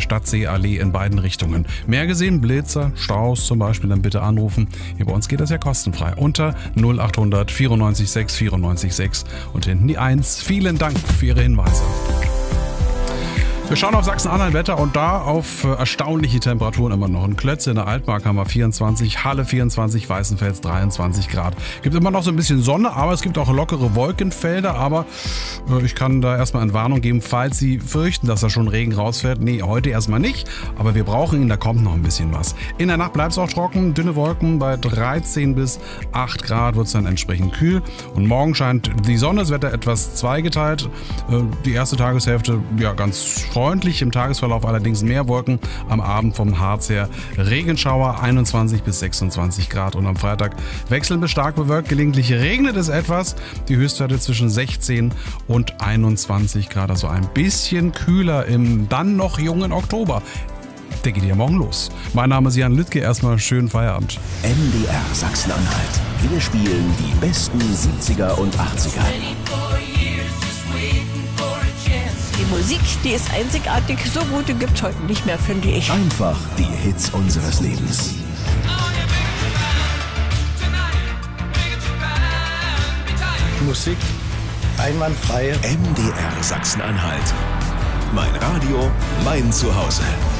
Stadtseeallee in beiden Richtungen. Mehr gesehen, Blitzer, Staus zum Beispiel, dann bitte anrufen. Hier bei uns geht das ja kostenfrei. Unter 0800 94 6 94 6 und hinten die 1. Vielen Dank für Ihre Hinweise. Wir schauen auf Sachsen-Anhalt Wetter und da auf erstaunliche Temperaturen immer noch. In Klötze in der Altmark haben wir 24, Halle 24, Weißenfels 23 Grad. Gibt immer noch so ein bisschen Sonne, aber es gibt auch lockere Wolkenfelder. Aber ich kann da erstmal eine Warnung geben, falls Sie fürchten, dass da schon Regen rausfällt. Nee, heute erstmal nicht, aber wir brauchen ihn, da kommt noch ein bisschen was. In der Nacht bleibt es auch trocken, dünne Wolken bei 13 bis 8 Grad wird es dann entsprechend kühl. Und morgen scheint die Sonne, das Wetter etwas zweigeteilt. Die erste Tageshälfte, ja, ganz freundlich, im Tagesverlauf allerdings mehr Wolken, am Abend vom Harz her Regenschauer 21 bis 26 Grad und am Freitag wechselnd bis stark bewölkt, gelegentlich regnet es etwas, die Höchstwerte zwischen 16 und 21 Grad, also ein bisschen kühler im dann noch jungen Oktober. Der geht ja morgen los. Mein Name ist Jan Lüttke, erstmal schönen Feierabend. MDR Sachsen-Anhalt. Wir spielen die besten 70er und 80er. Die Musik, die ist einzigartig. So gute gibt's heute nicht mehr, finde ich. Einfach die Hits unseres Lebens. Musik einwandfrei. MDR Sachsen-Anhalt. Mein Radio, mein Zuhause.